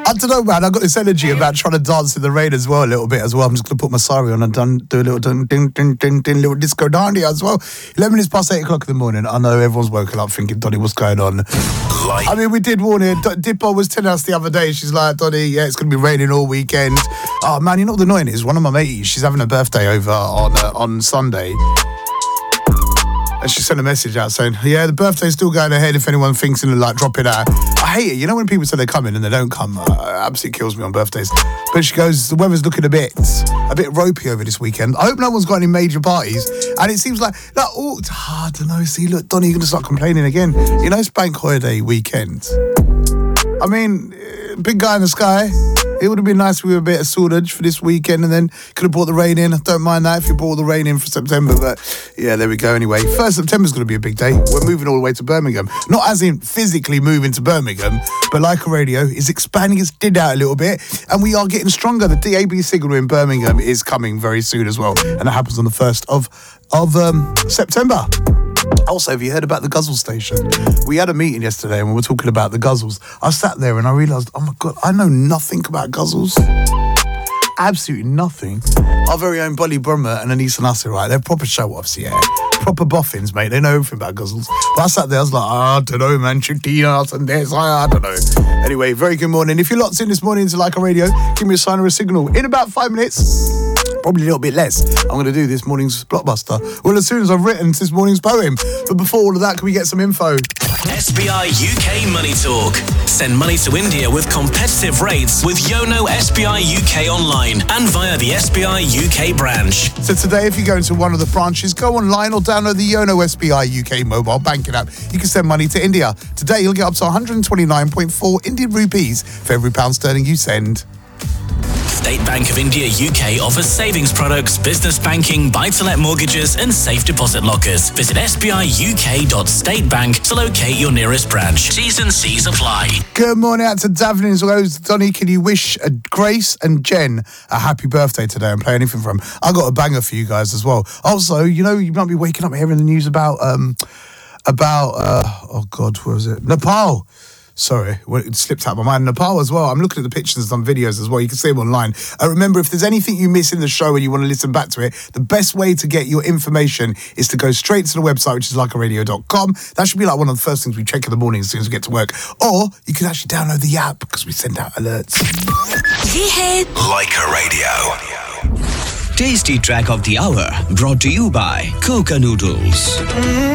I don't know, man. I got this energy about trying to dance in the rain as well, a little bit as well. I'm just going to put my sari on and do a little little disco dandy as well. 11 minutes past 8 o'clock in the morning. I know everyone's woken up thinking, Donny, what's going on? I mean, we did warn it. Dippo was telling us the other day, she's like, Donny, yeah, it's going to be raining all weekend. Oh, man, you know what the annoying is? One of my mates, she's having a birthday over on Sunday. And she sent a message out saying, yeah, the birthday's still going ahead if anyone thinks in like dropping out. I hate it. You know when people say they're coming and they don't come? It absolutely kills me on birthdays. But she goes, the weather's looking a bit ropey over this weekend. I hope no one's got any major parties. And it seems like I don't know. See, look, Donny, you're going to start complaining again. You know, it's bank holiday weekend. I mean, big guy in the sky. It would have been nice if we were a bit of sortage for this weekend and then could have brought the rain in. I don't mind that if you brought the rain in for September, but yeah, there we go anyway. 1st September's going to be a big day. We're moving all the way to Birmingham. Not as in physically moving to Birmingham, but Leica Radio is expanding its did out a little bit and we are getting stronger. The DAB signal in Birmingham is coming very soon as well, and that happens on the 1st of September. Also, have you heard about the Guzzle station? We had a meeting yesterday and we were talking about the Guzzles. I sat there and I realised, oh my God, I know nothing about Guzzles. Absolutely nothing. Our very own Bolly Brummer and Anissa Nasser, right? They're proper show-offs, yeah. Proper boffins, mate. They know everything about Guzzles. But I sat there, I was like, I don't know, man. Chutinas and this, I don't know. Anyway, very good morning. If you're locked in this morning to Leica Radio, give me a sign or a signal. In about 5 minutes, probably a little bit less, I'm going to do this morning's blockbuster. Well, as soon as I've written this morning's poem. But before all of that, can we get some info? SBI UK Money Talk. Send money to India with competitive rates with Yono SBI UK online and via the SBI UK branch. So today, if you go into one of the branches, go online or download the Yono SBI UK mobile banking app. You can send money to India. Today, you'll get up to 129.4 Indian rupees for every pound sterling you send. State Bank of India UK offers savings products, business banking, buy-to-let mortgages and safe deposit lockers. Visit sbiuk.statebank to locate your nearest branch. T's and C's apply. Good morning out to Davin as well. Donny, can you wish Grace and Jen a happy birthday today and play anything from them? I got a banger for you guys as well. Also, you know, you might be waking up hearing the news about oh God, what was it? Nepal. Sorry, it slipped out of my mind. Nepal as well. I'm looking at the pictures and some videos as well. You can see them online. Remember, if there's anything you miss in the show and you want to listen back to it, the best way to get your information is to go straight to the website, which is LeicaRadio.com. That should be like one of the first things we check in the morning as soon as we get to work. Or you can actually download the app because we send out alerts. Leica Radio. Tasty track of the hour brought to you by Coca Noodles.